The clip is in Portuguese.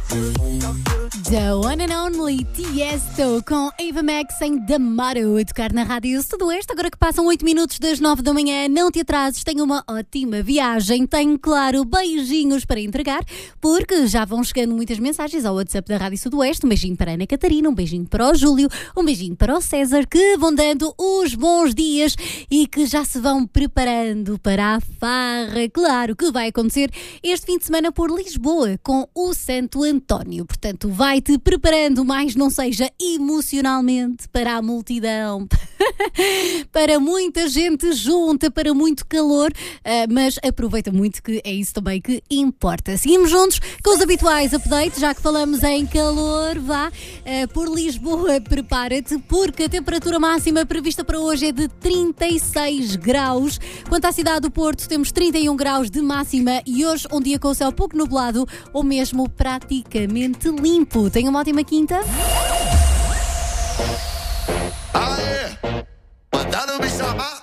The One and Only Tiesto com Ava Max em Damaro a tocar na Rádio Sudoeste. Agora que passam 8 minutos das 9 da manhã, não te atrases, tenha uma ótima viagem. Tenho, claro, beijinhos para entregar, porque já vão chegando muitas mensagens ao WhatsApp da Rádio Sudoeste. Um beijinho para a Ana Catarina, um beijinho para o Júlio, um beijinho para o César, que vão dando os bons dias e que já se vão preparando para a farra, claro, que vai acontecer este fim de semana por Lisboa com o Santo António. Portanto, vai-te preparando, mais não seja emocionalmente, para a multidão, para muita gente junta, para muito calor, mas aproveita muito, que é isso também que importa. Seguimos juntos com os habituais updates, já que falamos em calor. Vá por Lisboa, prepara-te, porque a temperatura máxima prevista para hoje é de 36 graus. Quanto à cidade do Porto, temos 31 graus de máxima e hoje um dia com o céu pouco nublado ou mesmo praticamente limpo. Tenha uma ótima quinta. Aê, mandaram me chamar.